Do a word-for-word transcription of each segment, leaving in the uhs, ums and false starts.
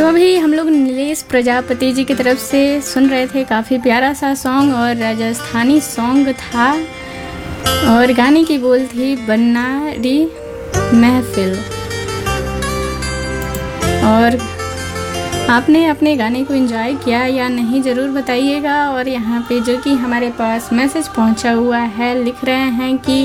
तो अभी हम लोग नीलेश प्रजापति जी की तरफ से सुन रहे थे काफ़ी प्यारा सा सॉन्ग, और राजस्थानी सॉन्ग था और गाने की बोल थी बनारी महफिल। और आपने अपने गाने को एंजॉय किया या नहीं ज़रूर बताइएगा। और यहाँ पे जो कि हमारे पास मैसेज पहुँचा हुआ है, लिख रहे हैं कि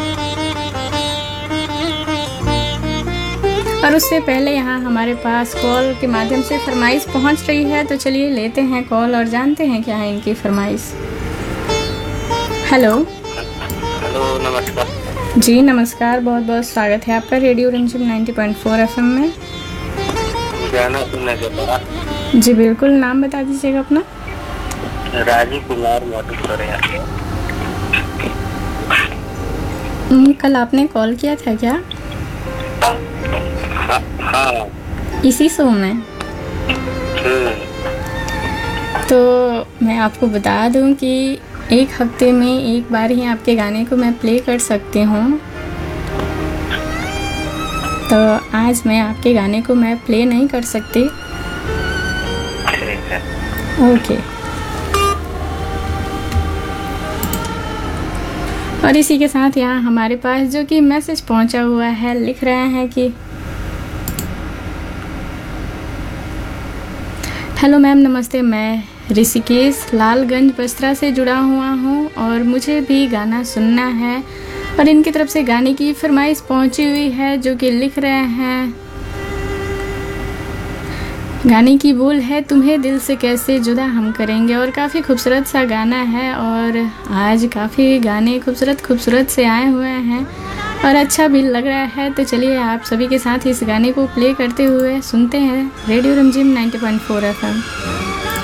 और उससे पहले यहाँ हमारे पास कॉल के माध्यम से फरमाइश पहुँच रही है। तो चलिए लेते हैं कॉल और जानते हैं क्या है इनकी फरमाइश। हेलो हेलो, नमस्कार जी, नमस्कार, बहुत बहुत स्वागत है आपका रेडियो रिमझिम नाइंटी पॉइंट फोर एफएम में। गाना सुनने के बाद जी बिल्कुल, नाम बता दीजिएगा अपना। राजीव कुमार मोटू सोरेया। हम्म, कल आपने कॉल किया था क्या? हाँ, हाँ। इसी शो में? तो मैं आपको बता दूं कि एक हफ्ते में एक बार ही आपके गाने को मैं प्ले कर सकती हूँ। तो आज मैं आपके गाने को मैं प्ले नहीं कर सकती। ठीक है। ओके। और इसी के साथ यहाँ हमारे पास जो कि मैसेज पहुँचा हुआ है, लिख रहे हैं कि हेलो मैम, नमस्ते, मैं ऋषिकेश लालगंज बस्त्रा से जुड़ा हुआ हूँ और मुझे भी गाना सुनना है। और इनकी तरफ से गाने की फरमाइश पहुँची हुई है, जो कि लिख रहे हैं गाने की बोल है तुम्हें दिल से कैसे जुदा हम करेंगे। और काफ़ी खूबसूरत सा गाना है और आज काफ़ी गाने खूबसूरत खूबसूरत से आए हुए हैं और अच्छा भी लग रहा है। तो चलिए आप सभी के साथ इस गाने को प्ले करते हुए सुनते हैं रेडियो रिमझिम नाइंटी पॉइंट फोर एफएम।